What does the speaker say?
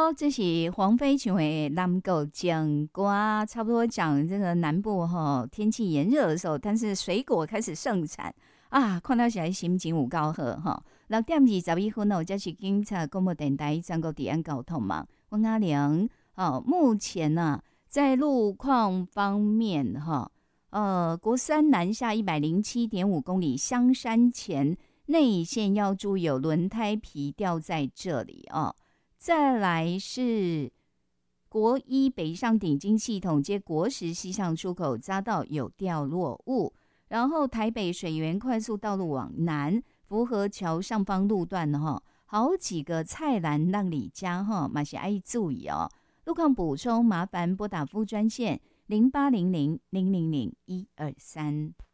好，这是黄飞唱的《南国情歌》，差不多讲这个南部天气炎热的时候，但是水果开始盛产啊，看到起来心情有够好6:21这是警察广播电台全国治安交通嘛，我阿良目前呢、在路况方面国三南下107.5公里，香山前内线要注意有轮胎皮掉在这里哦。再来是国一北上顶金系统接国十西向出口匝道有掉落物，然后台北水源快速道路往南福和桥上方路段好几个菜篮让里家嘛是要注意哦。路况补充麻烦拨打服务专线0800000123。